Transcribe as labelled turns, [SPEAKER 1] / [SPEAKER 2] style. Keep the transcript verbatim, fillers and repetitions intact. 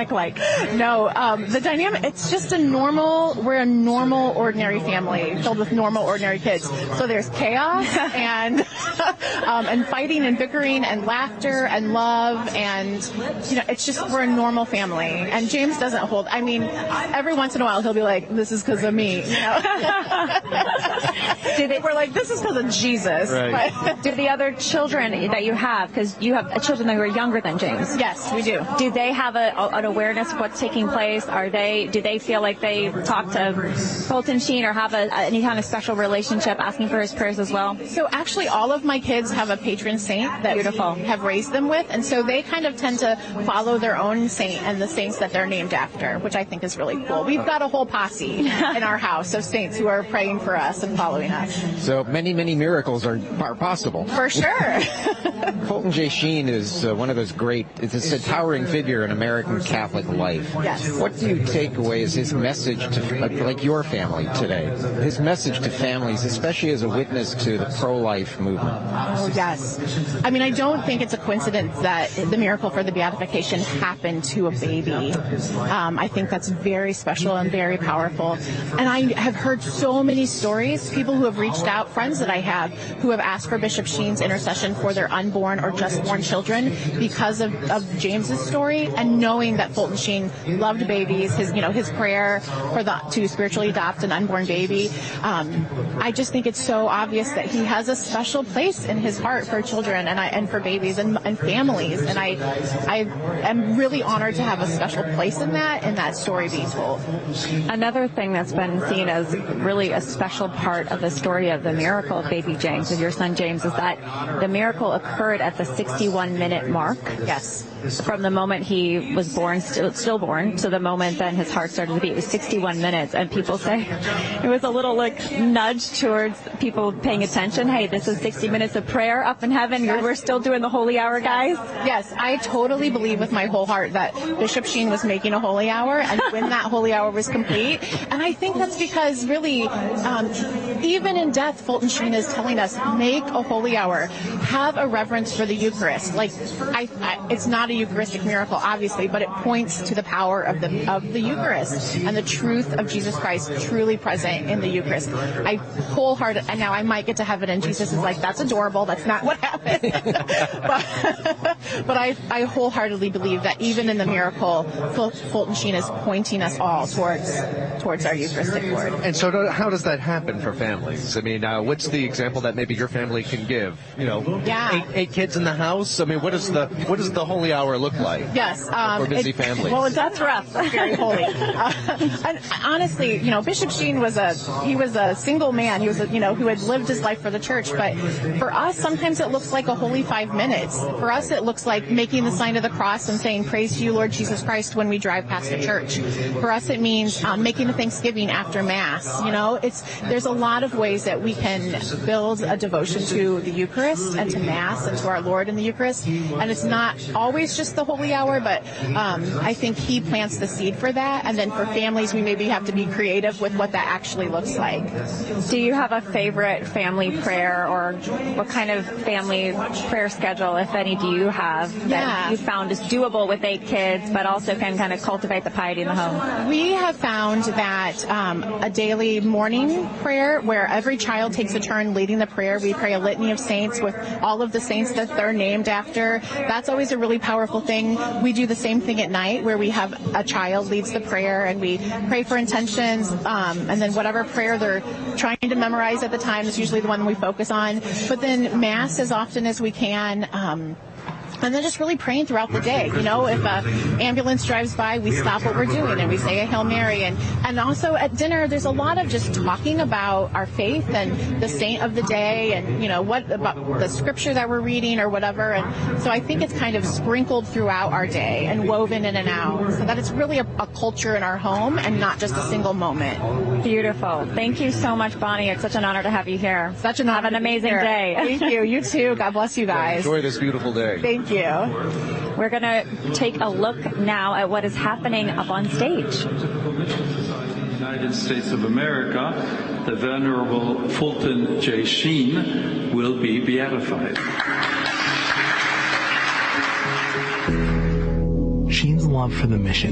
[SPEAKER 1] dynamic-like. No, um, the dynamic, it's just a normal, we're a normal, ordinary family filled with normal, ordinary kids. So there's chaos and um, and fighting and bickering and laughter and love, and, you know, it's just, we're a normal family. And James doesn't hold, I mean, every once in a while he'll be like, this is because of me, you know?
[SPEAKER 2] Do they,
[SPEAKER 1] we're like, this is because of Jesus.
[SPEAKER 3] Right.
[SPEAKER 2] But, do the other children that you have, because you have children that are younger than James?
[SPEAKER 1] Yes, we do.
[SPEAKER 2] Do they have a, an awareness of what's taking place? Are they? Do they feel like they talk to Fulton Sheen or have a, any kind of special relationship, asking for his prayers as well?
[SPEAKER 1] So actually, all of my kids have a patron saint that
[SPEAKER 2] Beautiful.
[SPEAKER 1] we have raised them with, and so they kind of tend to follow their own saint and the saints that they're named after, which I think is really cool. We've got a whole posse in our house of saints who are praying for us and following us.
[SPEAKER 3] So many, many miracles are, are possible.
[SPEAKER 1] For sure.
[SPEAKER 3] Fulton J. Sheen is uh, one of those great, it's a towering figure in American Catholic life.
[SPEAKER 1] Yes.
[SPEAKER 3] What do you take away as his message to, like, like your family today? His message to families, especially as a witness to the pro-life movement.
[SPEAKER 1] Oh, yes. I mean, I don't think it's a coincidence that the miracle for the beatification happened to a baby. Um, I think that's very special and very powerful. And I have heard so many stories, people who have reached out, friends that I have, who have asked for Bishop Sheen's intercession for their unborn or just born children because of, of James's story, and knowing that Fulton Sheen loved babies, his, you know, his prayer for the, to spiritually adopt an unborn baby. Um, I just think it's so obvious that he has a special place in his heart for children and I, and for babies and, and families. And I, I am really honored to have a special place in that, and that story being told.
[SPEAKER 2] Another thing that's been seen as really a special part of the story of the miracle of baby James, of your son James, is that the miracle occurred at the sixty-one minute mark.
[SPEAKER 1] Yes.
[SPEAKER 2] From the moment he was born, still, stillborn, to the moment then his heart started to beat. It was sixty-one minutes, and people say it was a little like nudge towards people paying attention. Hey, this is sixty minutes of prayer up in heaven. Yes. We're still doing the holy hour, guys.
[SPEAKER 1] Yes, I totally believe with my whole heart that Bishop Sheen was making a holy hour, and when that holy hour was complete, and I think that's because really, um, even in death, Fulton Sheen is telling us, make a holy hour, have a reverence for the Eucharist. Like, I, I, it's not a Eucharistic miracle, obviously, but it points to the power of the of the Eucharist and the truth of Jesus Christ truly present in the Eucharist. I wholehearted, and now I might get to heaven, and Jesus is like, that's adorable. That's not what happened. but but I, I wholeheartedly believe that even in the miracle, Fulton Sheen is pointing us all towards towards our Eucharistic Lord.
[SPEAKER 4] And so, do, how does that happen for families? I mean, uh, what's the example that maybe your family can give? You know,
[SPEAKER 1] yeah.
[SPEAKER 4] eight, eight kids in the house. I mean, what does the what does the holy hour look like?
[SPEAKER 1] Yes, um,
[SPEAKER 4] for busy
[SPEAKER 1] it,
[SPEAKER 4] families.
[SPEAKER 1] Well, that's rough. Very holy. Uh, and honestly, you know, Bishop Sheen was a he was a single man. He was a, you know who had lived his life for the church. But for us, sometimes it looks like a holy five minutes. For us, it looks like making the sign of the cross and saying praise to you, Lord Jesus Christ, when we drive past the church. For us, it means um, making a Thanksgiving after Mass. You know, it's there's a lot of ways that we can build a devotion to the Eucharist and to Mass and to our Lord in the Eucharist. And it's not always just the holy hour, but um, I think he plants the seed for that. And then for families, we maybe have to be creative with what that actually looks like.
[SPEAKER 2] Do you have a favorite family prayer, or what kind of family prayer schedule, if any, do you have that
[SPEAKER 1] yeah.
[SPEAKER 2] you found is doable with eight kids, but also can kind of cultivate the piety in the home?
[SPEAKER 1] We have found that um, a daily morning prayer where every child takes a turn leading the prayer. We pray a litany of saints with all of the saints that they're named after. That's always a really powerful thing. We do the same thing at night where we have a child leads the prayer and we pray for intentions, um, and then whatever prayer they're trying to memorize at the time is usually the one we focus on. But then Mass as often as we can. Um, And then just really praying throughout the day. You know, if an ambulance drives by, we stop what we're doing and we say a Hail Mary. And, and also at dinner, there's a lot of just talking about our faith and the saint of the day and, you know, what about the scripture that we're reading or whatever. And so I think it's kind of sprinkled throughout our day and woven in and out so that it's really a, a culture in our home and not just a single moment.
[SPEAKER 2] Beautiful. Thank you so much, Bonnie. It's such an honor to have you here.
[SPEAKER 1] Such an honor.
[SPEAKER 2] Have an amazing day.
[SPEAKER 1] Thank you. You too. God bless you guys.
[SPEAKER 4] Enjoy this beautiful day.
[SPEAKER 1] Thank you.
[SPEAKER 2] We're going to take a look now at what is happening up on stage.
[SPEAKER 5] United States of America, the Venerable Fulton J. Sheen will be beatified.
[SPEAKER 6] Sheen's love for the mission